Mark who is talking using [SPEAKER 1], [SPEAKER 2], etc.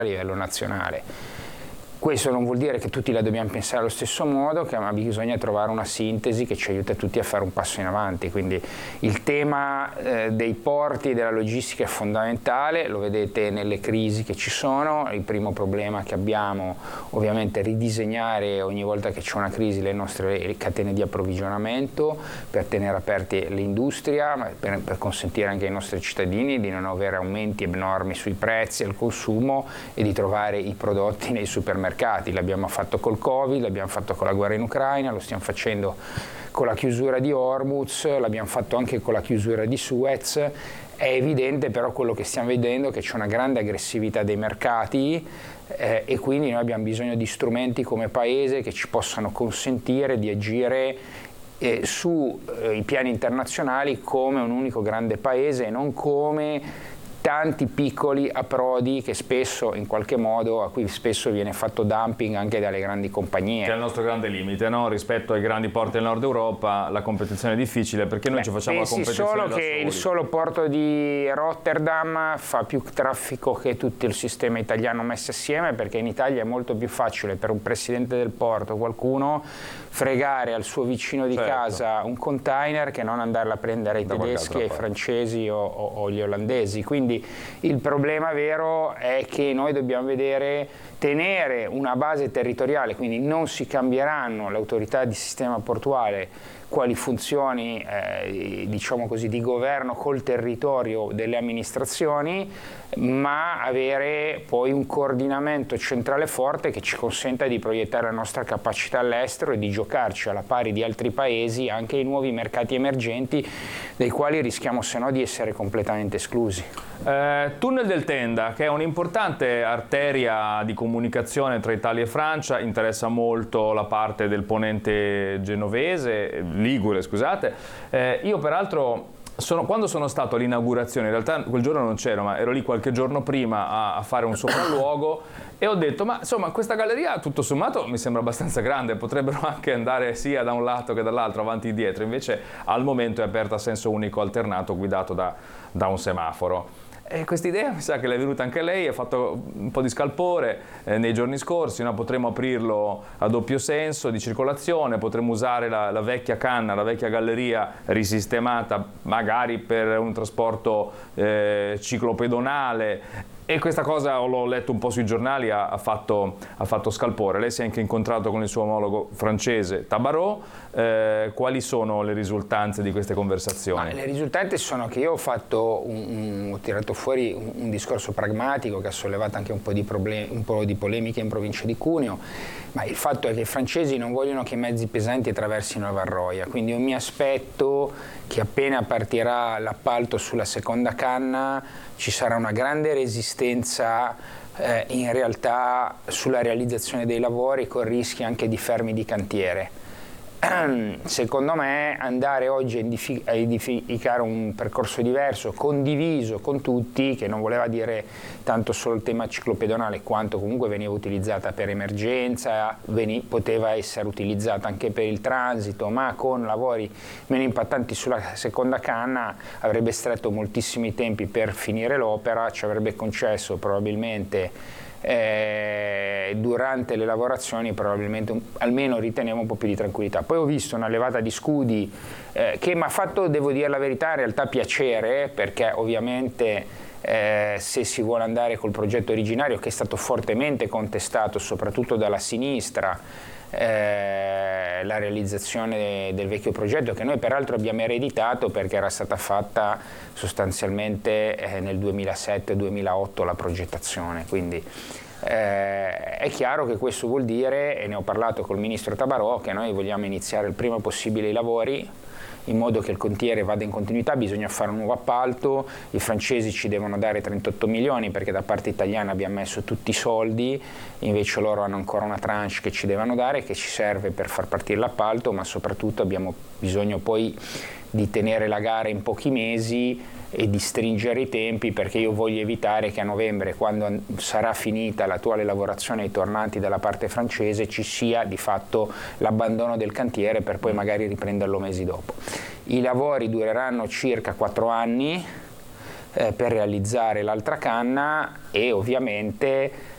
[SPEAKER 1] a livello nazionale. Questo non vuol dire che tutti la dobbiamo pensare allo stesso modo, ma bisogna trovare una sintesi che ci aiuta tutti a fare un passo in avanti. Quindi il tema dei porti e della logistica è fondamentale, lo vedete nelle crisi che ci sono. Il primo problema che abbiamo ovviamente è ridisegnare ogni volta che c'è una crisi le nostre catene di approvvigionamento per tenere aperte l'industria, ma per consentire anche ai nostri cittadini di non avere aumenti enormi sui prezzi al consumo e di trovare i prodotti nei supermercati. L'abbiamo fatto col Covid, l'abbiamo fatto con la guerra in Ucraina, lo stiamo facendo con la chiusura di Hormuz, l'abbiamo fatto anche con la chiusura di Suez. È evidente però quello che stiamo vedendo, che c'è una grande aggressività dei mercati e quindi noi abbiamo bisogno di strumenti come Paese che ci possano consentire di agire sui piani internazionali come un unico grande Paese e non come tanti piccoli approdi che spesso in qualche modo, a cui spesso viene fatto dumping anche dalle grandi compagnie.
[SPEAKER 2] Che è il nostro grande limite, no? Rispetto ai grandi porti del nord Europa la competizione è difficile perché noi ci facciamo la competizione
[SPEAKER 1] solo
[SPEAKER 2] da
[SPEAKER 1] che
[SPEAKER 2] soli.
[SPEAKER 1] Il solo porto di Rotterdam fa più traffico che tutto il sistema italiano messo assieme, perché in Italia è molto più facile per un presidente del porto, qualcuno, fregare al suo vicino di casa un container che non andarla a prendere ai tedeschi, ai francesi o gli olandesi. Quindi il problema vero è che noi dobbiamo tenere una base territoriale, quindi non si cambieranno le autorità di sistema portuale quali funzioni diciamo così, di governo col territorio delle amministrazioni, ma avere poi un coordinamento centrale forte che ci consenta di proiettare la nostra capacità all'estero e di giocarci alla pari di altri paesi anche i nuovi mercati emergenti, dei quali rischiamo se no di essere completamente esclusi.
[SPEAKER 2] Tunnel del Tenda, che è un'importante arteria di comunicazione tra Italia e Francia, interessa molto la parte del ponente ligure, scusate. Io peraltro quando sono stato all'inaugurazione, in realtà quel giorno non c'ero, ma ero lì qualche giorno prima a fare un sopralluogo e ho detto, ma insomma questa galleria tutto sommato mi sembra abbastanza grande, potrebbero anche andare sia da un lato che dall'altro, avanti e dietro, invece al momento è aperta a senso unico alternato guidato da un semaforo. E questa idea mi sa che l'è venuta anche lei, ha fatto un po' di scalpore nei giorni scorsi, no? Potremmo aprirlo a doppio senso di circolazione, potremmo usare la vecchia canna, la vecchia galleria risistemata magari per un trasporto ciclopedonale. E questa cosa, l'ho letto un po' sui giornali, ha fatto scalpore. Lei si è anche incontrato con il suo omologo francese Tabarot. Quali sono le risultanze di queste conversazioni?
[SPEAKER 1] Le risultanze sono che io ho tirato fuori un discorso pragmatico che ha sollevato anche un po' di polemiche in provincia di Cuneo, ma il fatto è che i francesi non vogliono che i mezzi pesanti attraversino la Varroia, quindi io mi aspetto che appena partirà l'appalto sulla seconda canna ci sarà una grande resistenza in realtà sulla realizzazione dei lavori, con rischi anche di fermi di cantiere. Secondo me andare oggi a edificare un percorso diverso, condiviso con tutti, che non voleva dire tanto solo il tema ciclopedonale, quanto comunque veniva utilizzata per emergenza, poteva essere utilizzata anche per il transito, ma con lavori meno impattanti sulla seconda canna avrebbe stretto moltissimi tempi per finire l'opera, ci avrebbe concesso probabilmente durante le lavorazioni probabilmente almeno ritenevo un po' più di tranquillità. Poi ho visto una levata di scudi che mi ha fatto, devo dire la verità, in realtà piacere, perché ovviamente se si vuole andare col progetto originario, che è stato fortemente contestato soprattutto dalla sinistra, la realizzazione del vecchio progetto, che noi peraltro abbiamo ereditato perché era stata fatta sostanzialmente nel 2007-2008 la progettazione, quindi è chiaro che questo vuol dire, e ne ho parlato col ministro Tabarot, che noi vogliamo iniziare il prima possibile i lavori in modo che il cantiere vada in continuità. Bisogna fare un nuovo appalto, i francesi ci devono dare 38 milioni perché da parte italiana abbiamo messo tutti i soldi, invece loro hanno ancora una tranche che ci devono dare, che ci serve per far partire l'appalto, ma soprattutto abbiamo bisogno poi di tenere la gara in pochi mesi e di stringere i tempi, perché io voglio evitare che a novembre, quando sarà finita l'attuale lavorazione ai tornanti dalla parte francese, ci sia di fatto l'abbandono del cantiere per poi magari riprenderlo mesi dopo. I lavori dureranno circa 4 anni per realizzare l'altra canna e ovviamente